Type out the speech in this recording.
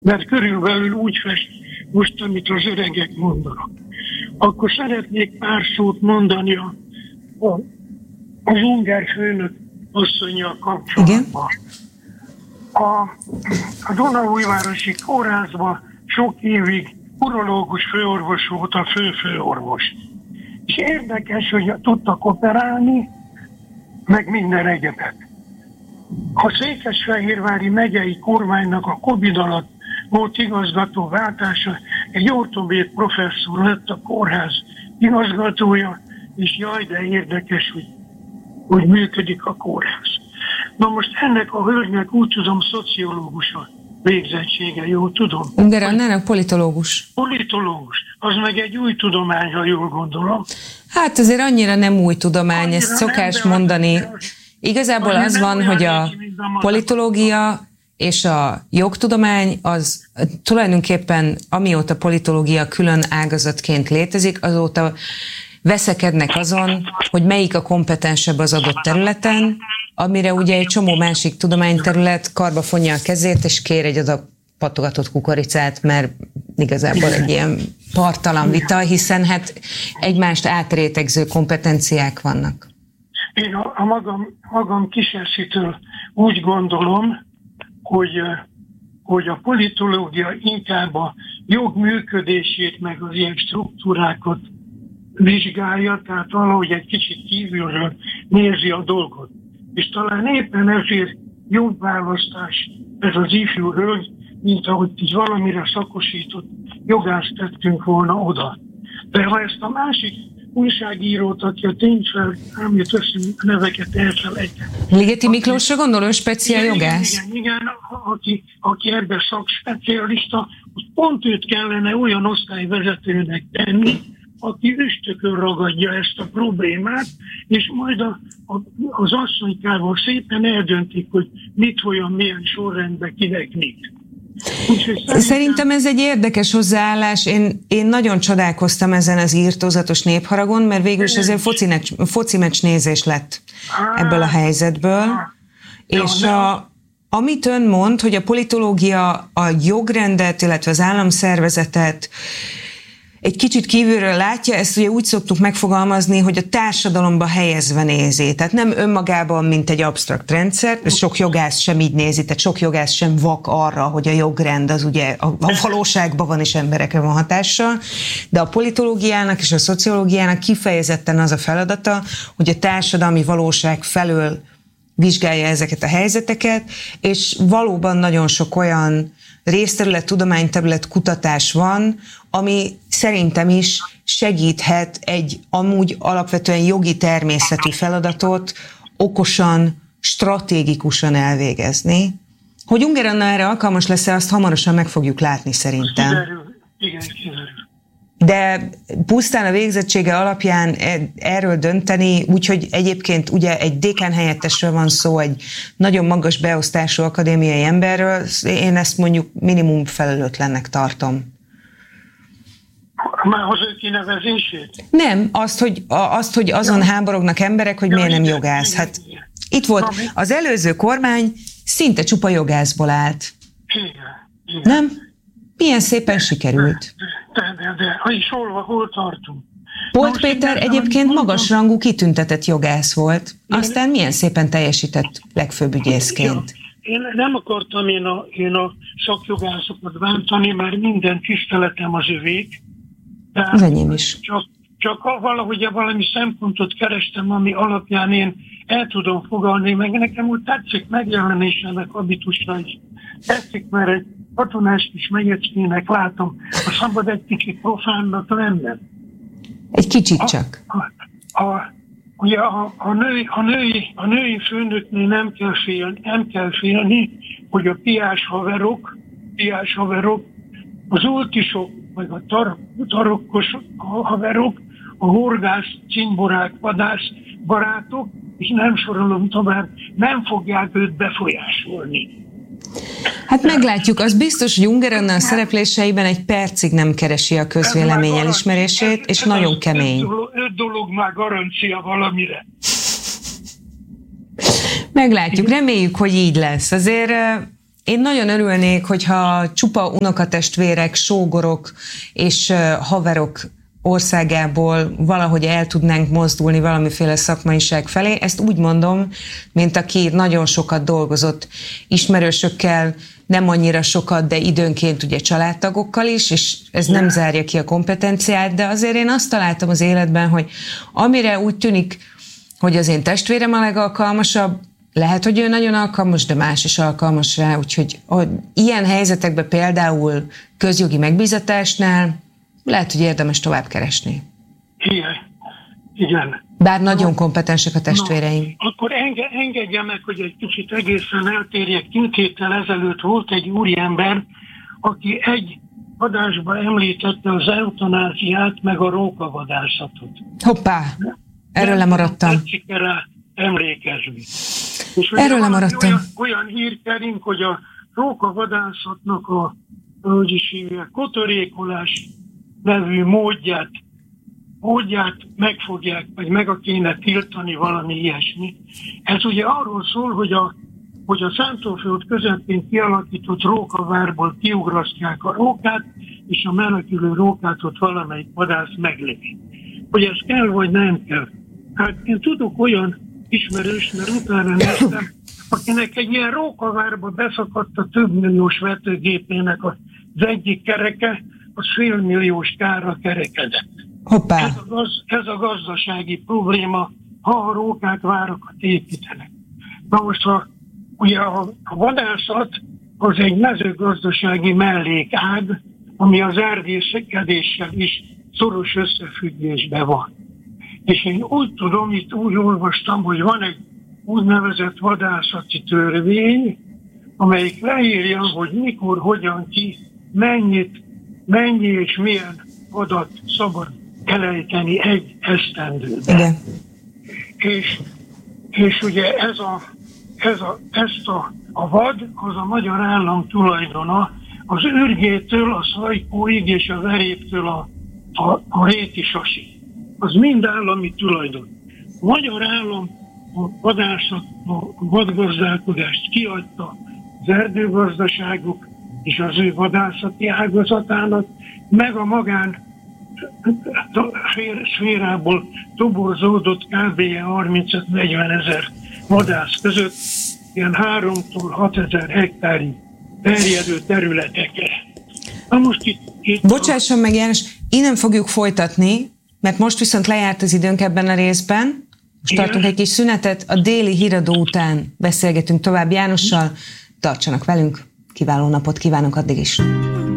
mert körülbelül úgy fest most, amit az öregek mondanak. Akkor szeretnék pár szót mondani az Unger főnök asszonnyal kapcsolatban. A Dunaújvárosi kórházban sok évig urológus főorvos volt a főorvos. És érdekes, hogy tudtak operálni, meg minden egyebet. A Székesfehérvári megyei kormánynak a Covid alatt volt igazgató váltása, egy ortopéd professzor lett a kórház igazgatója, és jaj, de érdekes, hogy működik a kórház. Na most ennek a hölgynek úgy tudom szociológus a végzettsége, jól tudom. Unger Annának politológus. Politológus. Az meg egy új tudomány, ha jól gondolom. Hát azért annyira nem új tudomány, annyira ezt szokás mondani. Igazából az van, hogy a politológia és a jogtudomány az tulajdonképpen amióta politológia külön ágazatként létezik, azóta veszekednek azon, hogy melyik a kompetensebb az adott területen, amire ugye egy csomó másik tudományterület karba fonja a kezét, és kér egy oda patogatott kukoricát, mert igazából egy ilyen parttalan vita, hiszen hát egymást átrétegző kompetenciák vannak. Én a magam kisesszitől úgy gondolom, hogy a politológia inkább a jog működését, meg az ilyen struktúrákat vizsgálja, tehát valahogy egy kicsit kívülről nézi a dolgot. És talán éppen ezért jobb választás ez az ifjú hölgy, mint ahogy így valamire szakosított jogászt tettünk volna oda. De ha ezt a másik újságírót, aki a tényfel, nem jut össze neveket elfelejtett. Ligeti Miklósra gondol, ő speciál jogász? Igen, aki ebben szakspecialista, pont őt kellene olyan osztályvezetőnek tenni, aki üstökön ragadja ezt a problémát, és majd az asszonykával szépen eldöntik, hogy mit olyan milyen sorrendben kinek mit. Szerintem ez egy érdekes hozzáállás. Én nagyon csodálkoztam ezen az írtózatos népharagon, mert végül is azért foci meccs nézés lett ebből a helyzetből. És amit ön mond, hogy a politológia a jogrendet, illetve az államszervezetet egy kicsit kívülről látja, ezt ugye úgy szoktuk megfogalmazni, hogy a társadalomba helyezve nézi. Tehát nem önmagában, mint egy absztrakt rendszer, sok jogász sem így nézi, tehát sok jogász sem vak arra, hogy a jogrend az ugye a valóságban van és emberekre van hatással, de a politológiának és a szociológiának kifejezetten az a feladata, hogy a társadalmi valóság felől vizsgálja ezeket a helyzeteket, és valóban nagyon sok olyan részterület, tudományterület kutatás van, ami szerintem is segíthet egy amúgy alapvetően jogi természetű feladatot okosan, stratégikusan elvégezni. Hogy Unger Anna erre alkalmas lesz-e, azt hamarosan meg fogjuk látni szerintem. Igen. De pusztán a végzettsége alapján erről dönteni, úgyhogy egyébként ugye egy dékán helyettesről van szó, egy nagyon magas beosztású akadémiai emberről, én ezt mondjuk minimum felelőtlennek tartom. Már az ő kinevezését? Nem, azt, hogy azon háborognak emberek, hogy miért nem jogász. Hát itt volt, az előző kormány szinte csupa jogászból állt. Igen. Nem? Milyen szépen sikerült. De ha is hol tartunk? Polt Péter egyébként magasrangú kitüntetett jogász volt. Aztán milyen szépen teljesített legfőbb ügyészként. Én nem akartam én a szakjogászokat bántani, mert minden tiszteletem az övék. Az enyém is. Csak valahogy valami szempontot kerestem, ami alapján én el tudom fogalni, meg nekem úgy tetszik megjelenésének habitusra is. Tetszik, mert egy katonás kis megyecskének látom, a szabad egy kicsit profánnak lenne. Egy kicsit csak. Ugye a női főnöknél nem kell félni, hogy a piás haverok, az ultisok, meg a tarokkos haverok, a horgász, cimborák, vadász barátok, és nem sorolom tovább, nem fogják őt befolyásolni. Hát meglátjuk, az biztos, hogy Unger Anna a szerepléseiben egy percig nem keresi a közvélemény elismerését, és nagyon kemény. 5 dolog már garancia valamire. Meglátjuk, reméljük, hogy így lesz. Azért Én nagyon örülnék, hogyha csupa unokatestvérek, sógorok és haverok országából valahogy el tudnánk mozdulni valamiféle szakmaiság felé. Ezt úgy mondom, mint aki nagyon sokat dolgozott ismerősökkel, nem annyira sokat, de időnként ugye családtagokkal is, és ez nem zárja ki a kompetenciát, de azért én azt találtam az életben, hogy amire úgy tűnik, hogy az én testvérem a legalkalmasabb, lehet, hogy ő nagyon alkalmas, de más is alkalmas rá, úgyhogy ilyen helyzetekben például közjogi megbízatásnál lehet, hogy érdemes tovább keresni. Igen. Bár nagyon kompetensek a testvéreim. Akkor engedje meg, hogy egy kicsit egészen eltérjek. 2 héttel ezelőtt volt egy úriember, aki egy adásban említette az eutanáziát, meg a rókavadászatot. Hoppá! Erről lemaradtam. Tetszik rá emlékezni. És erről lemaradtam. Olyan hírkerünk, hogy a rókavadászatnak a kotorékolás nevű módját megfogják, vagy meg kéne tiltani, valami ilyesmi. Ez ugye arról szól, hogy a Szántóföld közepén kialakított rókavárból kiugrasztják a rókát, és a menekülő rókát ott valamelyik vadász meglövi. Hogy ez kell, vagy nem kell. Hát én tudok olyan ismerős, mert utána néztem, akinek egy ilyen rókavárba beszakadt a több milliós vetőgépének az egyik kereke, az $500 000 kárra kerekedett. Hoppá. Ez a gazdasági probléma, ha a rókák várakat építenek. Na most, ugye a vadászat az egy mezőgazdasági mellékág, ami az erdészkedéssel is szoros összefüggésben van. És én úgy tudom, itt úgy olvastam, hogy van egy úgynevezett vadászati törvény, amelyik leírja, hogy mikor, hogyan, ki, mennyi és milyen vadat szabad elejteni egy esztendőben. Igen. És ugye a vad az a magyar állam tulajdona, az ürgétől a szajkóig és a veréptől a rétisasig. Az mind állami tulajdon. A magyar állam a vadászat, a vadgazdálkodást kiadta az erdőgazdaságok és az ő vadászati ágazatának, meg a magán szférából toborzódott kb. 35-40 ezer vadász között ilyen 3-tól 6 ezer hektárig terjedő területekre. Na most itt Bocsásson meg, János, innen fogjuk folytatni, mert most viszont lejárt az időnk ebben a részben. Most tartunk egy kis szünetet, a déli híradó után beszélgetünk tovább Jánossal. Tartsanak velünk, kiváló napot kívánok addig is!